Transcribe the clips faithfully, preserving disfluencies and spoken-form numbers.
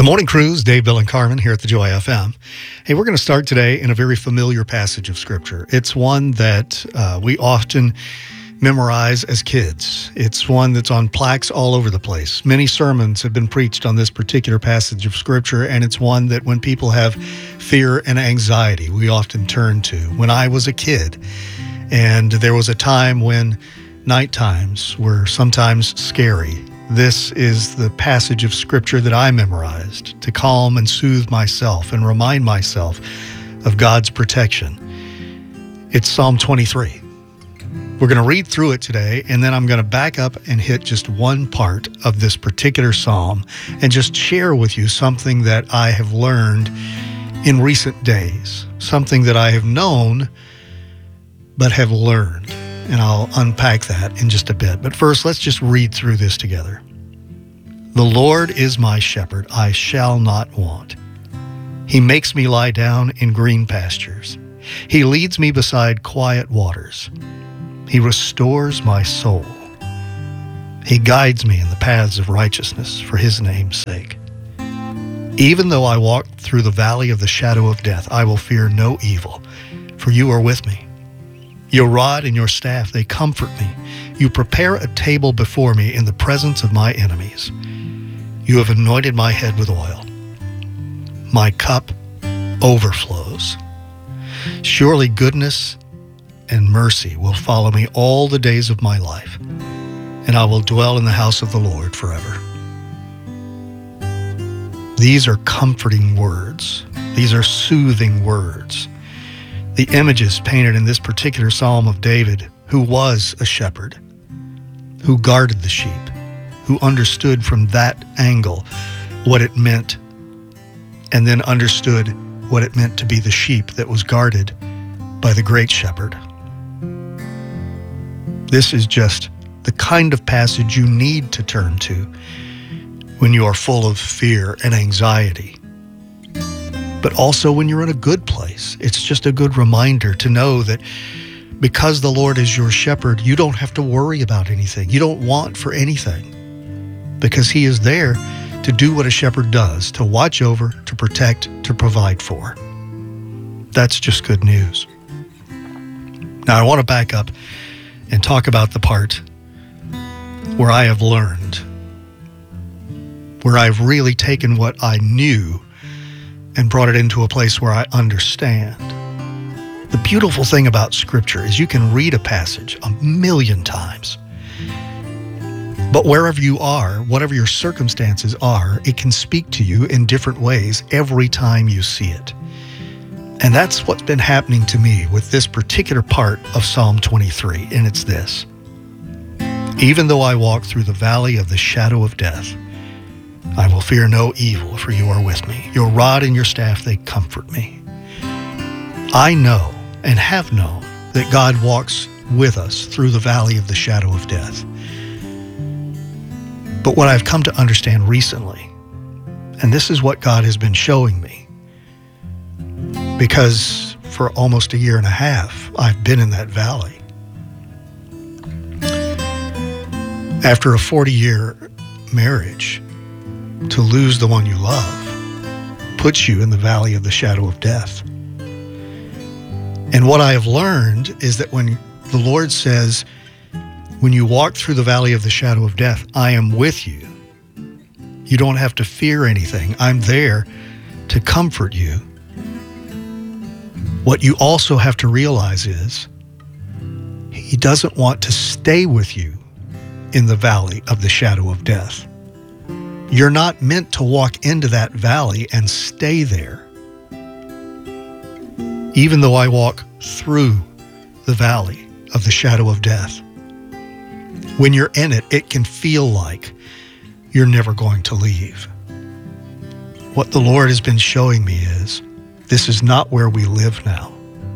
morning, crews. Dave, Bill, and Carmen here at the Joy F M. Hey, we're going to start today in a very familiar passage of Scripture. It's one that uh, we often memorize as kids. It's one that's on plaques all over the place. Many sermons have been preached on this particular passage of Scripture, and it's one that when people have fear and anxiety, we often turn to. When I was a kid, and there was a time when night times were sometimes scary, this is the passage of Scripture that I memorized to calm and soothe myself and remind myself of God's protection. It's Psalm twenty-three. We're going to read through it today, and then I'm going to back up and hit just one part of this particular psalm and just share with you something that I have learned in recent days, something that I have known but have learned. And I'll unpack that in just a bit. But first, let's just read through this together. The Lord is my shepherd, I shall not want. He makes me lie down in green pastures. He leads me beside quiet waters. He restores my soul. He guides me in the paths of righteousness for his name's sake. Even though I walk through the valley of the shadow of death, I will fear no evil, for you are with me. Your rod and your staff, they comfort me. You prepare a table before me in the presence of my enemies. You have anointed my head with oil. My cup overflows. Surely goodness and mercy will follow me all the days of my life, and I will dwell in the house of the Lord forever. These are comforting words. These are soothing words. The images painted in this particular Psalm of David, who was a shepherd, who guarded the sheep, who understood from that angle what it meant, and then understood what it meant to be the sheep that was guarded by the great shepherd. This is just the kind of passage you need to turn to when you are full of fear and anxiety. But also when you're in a good place. It's just a good reminder to know that because the Lord is your shepherd, you don't have to worry about anything. You don't want for anything, because he is there to do what a shepherd does, to watch over, to protect, to provide for. That's just good news. Now I want to back up and talk about the part where I have learned, where I've really taken what I knew and brought it into a place where I understand. The beautiful thing about Scripture is you can read a passage a million times, but wherever you are, whatever your circumstances are, it can speak to you in different ways every time you see it. And that's what's been happening to me with this particular part of Psalm twenty-three, and it's this. Even though I walk through the valley of the shadow of death, I will fear no evil, for you are with me. Your rod and your staff, they comfort me. I know and have known that God walks with us through the valley of the shadow of death. But what I've come to understand recently, and this is what God has been showing me, because for almost a year and a half, I've been in that valley. After a forty-year marriage, to lose the one you love puts you in the valley of the shadow of death. And what I have learned is that when the Lord says, when you walk through the valley of the shadow of death, I am with you. You don't have to fear anything. I'm there to comfort you. What you also have to realize is he doesn't want to stay with you in the valley of the shadow of death. You're not meant to walk into that valley and stay there. Even though I walk through the valley of the shadow of death, when you're in it, it can feel like you're never going to leave. What the Lord has been showing me is, this is not where we live now.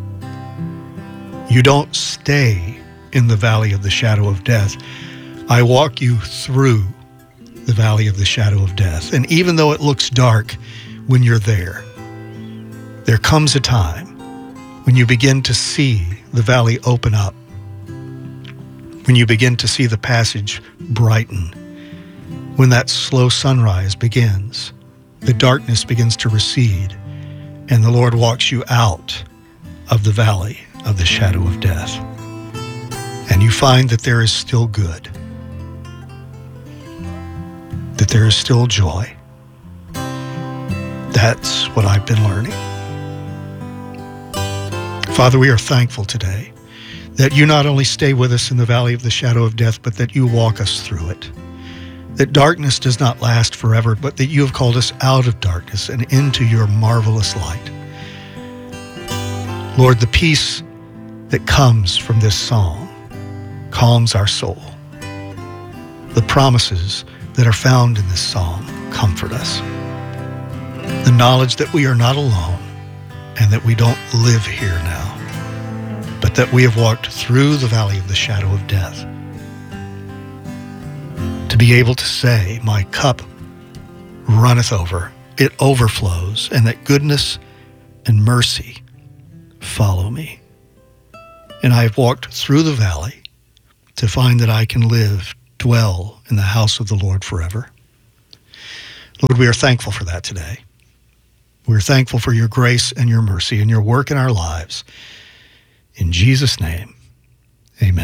You don't stay in the valley of the shadow of death. I walk you through the valley of the shadow of death. And even though it looks dark when you're there, there comes a time when you begin to see the valley open up, when you begin to see the passage brighten, when that slow sunrise begins, the darkness begins to recede, and the Lord walks you out of the valley of the shadow of death. And you find that there is still good, that there is still joy. That's what I've been learning. Father, we are thankful today that you not only stay with us in the valley of the shadow of death, but that you walk us through it. That darkness does not last forever, but that you have called us out of darkness and into your marvelous light. Lord, the peace that comes from this song calms our soul. The promises that are found in this song comfort us. The knowledge that we are not alone and that we don't live here now, but that we have walked through the valley of the shadow of death. To be able to say, my cup runneth over, it overflows, and that goodness and mercy follow me. And I have walked through the valley to find that I can live, dwell in the house of the Lord forever. Lord, we are thankful for that today. We're thankful for your grace and your mercy and your work in our lives. In Jesus' name,